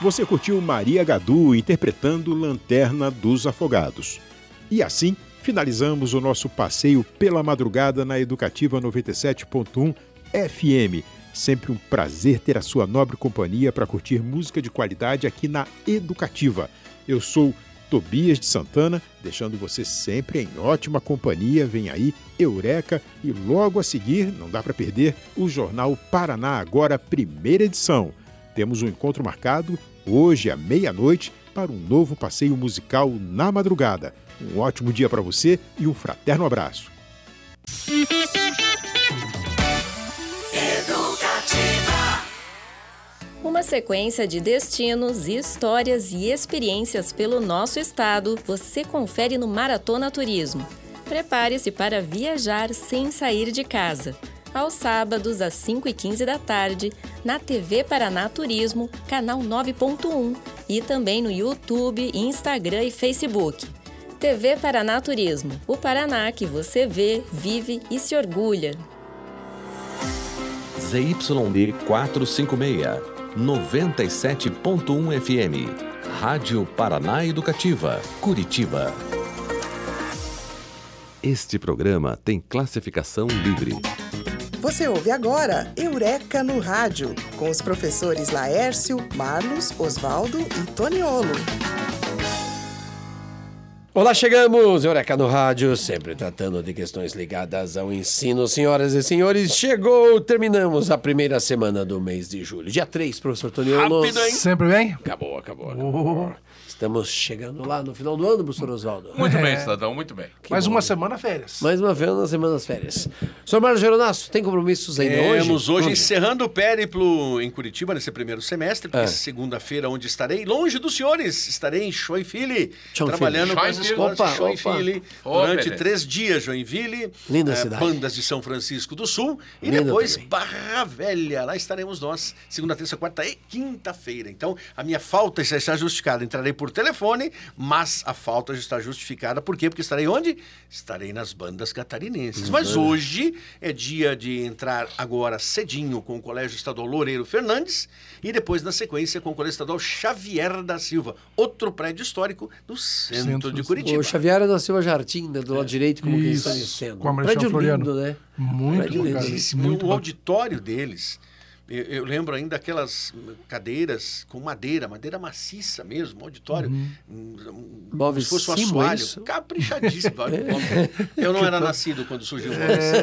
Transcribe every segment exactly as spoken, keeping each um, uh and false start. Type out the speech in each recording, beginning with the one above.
você curtiu Maria Gadu interpretando Lanterna dos Afogados. E assim, finalizamos o nosso passeio pela madrugada na Educativa noventa e sete ponto um F M. Sempre um prazer ter a sua nobre companhia para curtir música de qualidade aqui na Educativa. Eu sou Tobias de Santana, deixando você sempre em ótima companhia. Vem aí Eureka e logo a seguir, não dá para perder, o Jornal Paraná Agora, primeira edição. Temos um encontro marcado hoje à meia-noite para um novo passeio musical na madrugada. Um ótimo dia para você e um fraterno abraço. Uma sequência de destinos, histórias e experiências pelo nosso estado você confere no Maratona Turismo. Prepare-se para viajar sem sair de casa. Aos sábados, às cinco e quinze da tarde, na T V Paraná Turismo, canal nove ponto um e também no YouTube, Instagram e Facebook. T V Paraná Turismo, o Paraná que você vê, vive e se orgulha. Z Y D quatrocentos e cinquenta e seis, noventa e sete ponto um F M. Rádio Paraná Educativa, Curitiba. Este programa tem classificação livre. Você ouve agora Eureka no Rádio, com os professores Laércio, Marlos, Osvaldo e Toniolo. Olá, chegamos! Eureka no Rádio, sempre tratando de questões ligadas ao ensino. Senhoras e senhores, chegou! Terminamos a primeira semana do mês de julho. Dia três, professor Toniolo. Rápido, hein? Sempre bem? Acabou, acabou, acabou. Oh. Estamos chegando lá no final do ano, professor Osvaldo. Muito é. bem, cidadão, muito bem. Que Mais bom. uma semana férias. Mais uma vez, uma semana das férias. Senhor Marlos Geronasso, tem compromissos ainda Temos hoje? Temos hoje onde? encerrando o périplo em Curitiba, nesse primeiro semestre, porque é. segunda-feira, onde estarei, longe dos senhores, estarei em Joinville, Joinville. trabalhando com as escolas de opa, Joinville, opa. durante oh, três dias, Joinville, linda é, cidade. bandas de São Francisco do Sul, e linda depois também. Barra Velha, lá estaremos nós, segunda, terça, quarta e quinta-feira. Então, a minha falta já está justificada, entrarei por telefone, mas a falta já está justificada. Por quê? Porque estarei onde? Estarei nas bandas catarinenses. Uhum. Mas hoje é dia de entrar agora cedinho com o Colégio Estadual Loureiro Fernandes e depois, na sequência, com o Colégio Estadual Xavier da Silva, outro prédio histórico do centro, centro de Curitiba. O Xavier é da Silva Jardim, né, do lado é. direito, como Isso. que está dizendo. Com a prédio Floriano. Lindo, né? Muito lindíssimo. Muito o auditório deles... Eu, eu lembro ainda aquelas cadeiras com madeira, madeira maciça mesmo, auditório. Uhum. Um, como se fosse um assoalho. Isso? Caprichadíssimo. É. Eu não era nascido quando surgiu o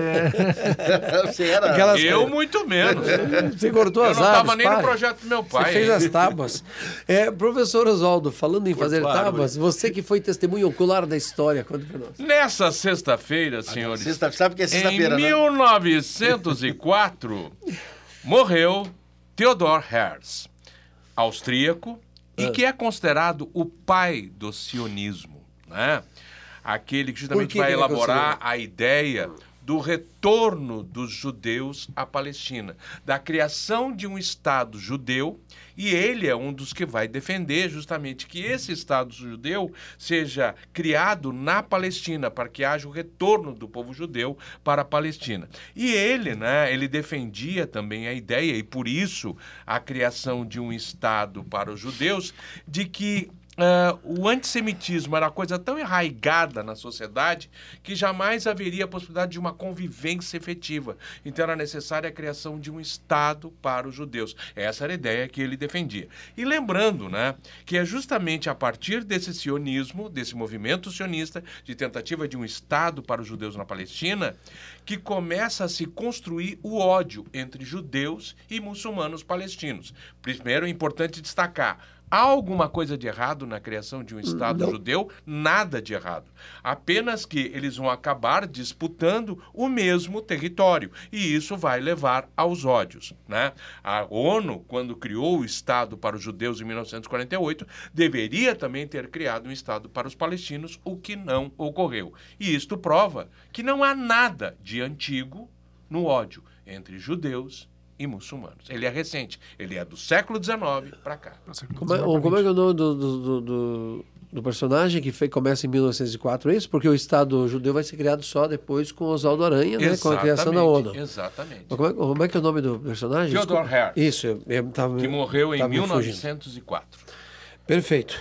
é. Você era... Aquelas... Eu muito menos. Você cortou as árvores. Eu não estava nem pai. no projeto do meu pai. Você fez as tábuas. É, professor Osvaldo, falando em fazer tábuas, você que foi testemunho ocular da história, conta para nós. Nessa sexta-feira, senhores... Sexta, sabe que é sexta-feira, em mil novecentos e quatro... morreu Theodor Herz, austríaco, ah. e que é considerado o pai do sionismo, né? Aquele que justamente que vai que elaborar a ideia do retorno dos judeus à Palestina, da criação de um Estado judeu, e ele é um dos que vai defender justamente que esse Estado judeu seja criado na Palestina, para que haja o retorno do povo judeu para a Palestina. E ele, né, ele defendia também a ideia, e por isso a criação de um Estado para os judeus, de que Uh, o antissemitismo era uma coisa tão enraigada na sociedade que jamais haveria a possibilidade de uma convivência efetiva. Então era necessária a criação de um Estado para os judeus. Essa era a ideia que ele defendia. E lembrando, né, que é justamente a partir desse sionismo, desse movimento sionista, de tentativa de um Estado para os judeus na Palestina, que começa a se construir o ódio entre judeus e muçulmanos palestinos. Primeiro, é importante destacar: há alguma coisa de errado na criação de um Estado Não. judeu? Nada de errado. Apenas que eles vão acabar disputando o mesmo território. E isso vai levar aos ódios, né? A ONU, quando criou o Estado para os judeus em mil novecentos e quarenta e oito, deveria também ter criado um Estado para os palestinos, o que não ocorreu. E isto prova que não há nada de antigo no ódio entre judeus e muçulmanos. Ele é recente. Ele é do século dezenove para cá. Como é, como é que é o nome do, do, do, do personagem, que foi, começa em mil novecentos e quatro, é isso? Porque o Estado judeu vai ser criado só depois com Oswaldo Aranha, né? Com a criação da ONU. Exatamente. Como é, como é que é o nome do personagem? Theodor Herzl. Isso, eu, eu tava, que morreu em tava mil novecentos e quatro. Perfeito.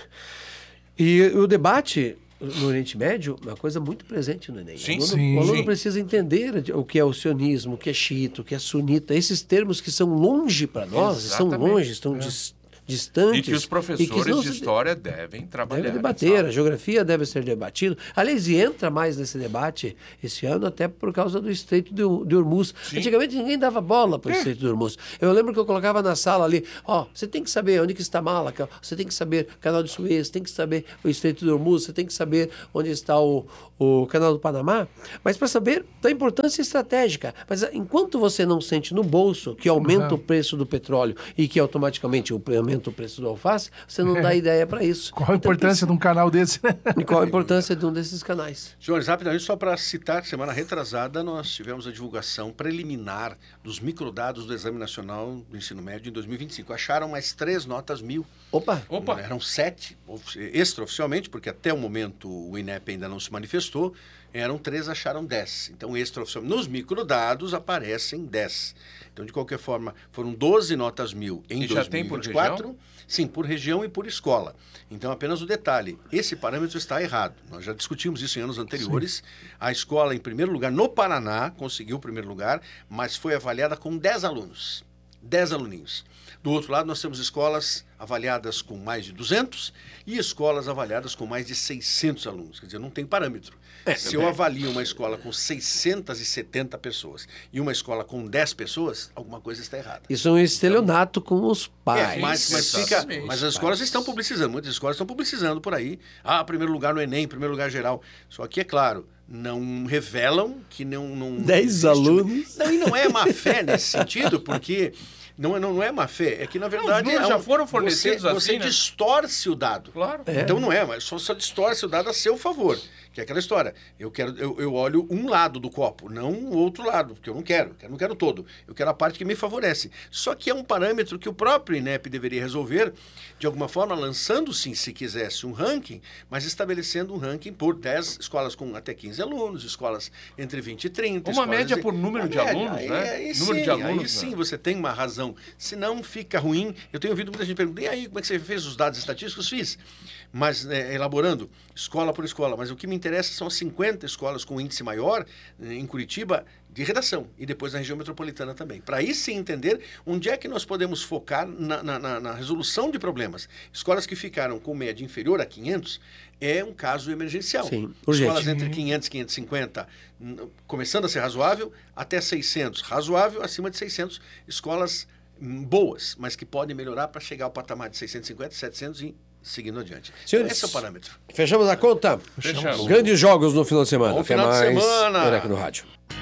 E o debate no Oriente Médio é uma coisa muito presente no Enem. Sim, o aluno, sim, o aluno sim. precisa entender o que é o sionismo, o que é xiita, o que é sunita, esses termos que são longe para nós, Exatamente. são longe, estão É. dis, distantes. E que os professores e que não de se- história devem trabalhar. Deve debater, a geografia deve ser debatido. Aliás, e entra mais nesse debate esse ano até por causa do Estreito de, de Hormuz. Sim. Antigamente ninguém dava bola para o Estreito de Hormuz. Eu lembro que eu colocava na sala ali, ó, você tem que saber onde que está Malaca, você tem que saber o Canal de Suez, tem que saber o Estreito de Hormuz, você tem que saber onde está o, o Canal do Panamá, mas para saber da importância estratégica. Mas ah, enquanto você não sente no bolso que aumenta o preço do petróleo e que automaticamente o- aumenta o preço do alface, você não dá ideia para isso. Qual a importância de um canal desse? E qual a importância de um desses canais? Senhores, rapidamente, só para citar, semana retrasada nós tivemos a divulgação preliminar dos microdados do Exame Nacional do Ensino Médio em dois mil e vinte e cinco. Acharam mais três notas mil. Opa! Opa! Eram sete, ofi- extraoficialmente, porque até o momento o INEP ainda não se manifestou, eram três, acharam dez. Então, extraoficialmente, nos microdados aparecem dez. Então, de qualquer forma, foram doze notas mil em E já tem por dois mil e vinte e quatro. região? Sim, por região e por escola. Então, apenas o detalhe, esse parâmetro está errado. Nós já discutimos isso em anos anteriores. A escola, em primeiro lugar, no Paraná, conseguiu o primeiro lugar, mas foi avaliada com dez alunos. dez aluninhos. Do outro lado, nós temos escolas avaliadas com mais de duzentos e escolas avaliadas com mais de seiscentos alunos. Quer dizer, não tem parâmetro. Se eu avalio uma escola com seiscentas e setenta pessoas e uma escola com dez pessoas, alguma coisa está errada. Isso é um estelionato com os pais. É, mas, mas, fica, Exatamente. mas as escolas estão publicizando, muitas escolas estão publicizando por aí. Ah, primeiro lugar no Enem, primeiro lugar geral. Só que, é claro, não revelam que não... não Dez existe- alunos. Não, e não é má fé nesse sentido, porque... Não, é- não, não é má fé, é que na verdade... números é já um- foram fornecidos você, assim, Você né? distorce o dado. Claro. Então não é, mas só, só distorce o dado a seu favor. Que é aquela história. Eu, quero, eu, eu olho um lado do copo, não o outro lado, porque eu não quero. Eu não quero todo. Eu quero a parte que me favorece. Só que é um parâmetro que o próprio INEP deveria resolver, de alguma forma, lançando sim, se quisesse, um ranking, mas estabelecendo um ranking por dez escolas com até quinze alunos, escolas entre vinte e trinta. Uma escolas média de- por número uma de média. alunos, Aí- né? Aí, Número sim, de alunos, aí né? sim você tem uma razão. Senão fica ruim. Eu tenho ouvido muita gente perguntar, e aí, como é que você fez os dados estatísticos? Fiz. Mas, é, elaborando, escola por escola. Mas o que me interessa são as cinquenta escolas com índice maior, eh, em Curitiba, de redação. E depois na região metropolitana também. Para aí sim entender onde é que nós podemos focar na, na- na- na resolução de problemas. Escolas que ficaram com média inferior a quinhentos é um caso emergencial. Sim, urgente. Escolas entre quinhentos e quinhentos e cinquenta, n- começando a ser razoável, até seiscentos. Razoável, acima de seiscentos. Escolas hum, boas, mas que podem melhorar para chegar ao patamar de seiscentos e cinquenta, setecentos e seguindo adiante. Senhores, Esse é o parâmetro. Fechamos a conta? Fechamos. Grandes jogos no final de semana. Bom Até final de mais. semana. Eureka no rádio.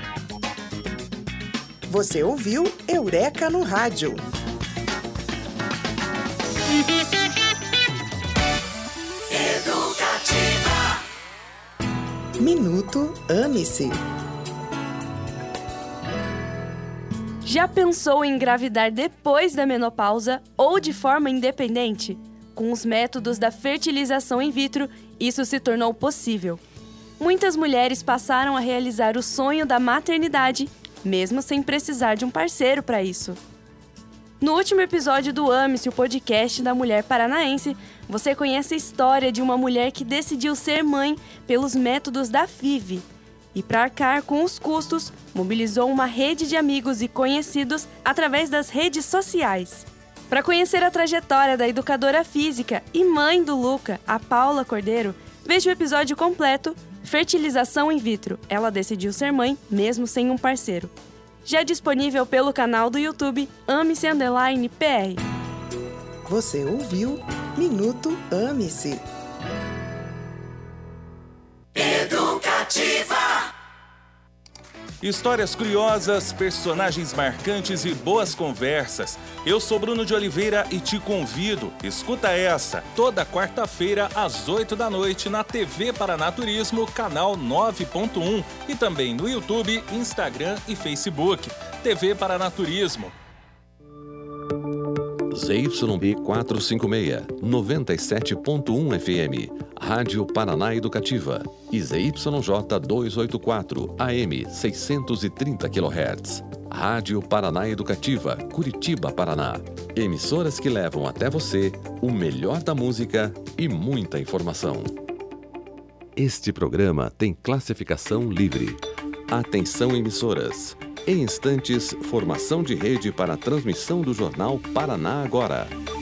Você ouviu Eureka no Rádio. Minuto Ame-se. Já pensou em engravidar depois da menopausa ou de forma independente? Com os métodos da fertilização in vitro, isso se tornou possível. Muitas mulheres passaram a realizar o sonho da maternidade, mesmo sem precisar de um parceiro para isso. No último episódio do Ame-se, o podcast da mulher paranaense, você conhece a história de uma mulher que decidiu ser mãe pelos métodos da F I V. E para arcar com os custos, mobilizou uma rede de amigos e conhecidos através das redes sociais. Para conhecer a trajetória da educadora física e mãe do Luca, a Paula Cordeiro, veja o episódio completo Fertilização in vitro. Ela decidiu ser mãe mesmo sem um parceiro. Já disponível pelo canal do YouTube Ame-se Underline P R. Você ouviu Minuto Ame-se. Histórias curiosas, personagens marcantes e boas conversas. Eu sou Bruno de Oliveira e te convido, escuta essa, toda quarta-feira às oito da noite na T V Paraná Turismo, canal nove ponto um e também no YouTube, Instagram e Facebook. T V Paraná Turismo. Z Y B quatrocentos e cinquenta e seis, noventa e sete ponto um F M, Rádio Paraná Educativa, e Z Y J duzentos e oitenta e quatro, A M, seiscentos e trinta quilohertz. Rádio Paraná Educativa, Curitiba, Paraná. Emissoras que levam até você o melhor da música e muita informação. Este programa tem classificação livre. Atenção, emissoras. Em instantes, formação de rede para a transmissão do Jornal Paraná Agora.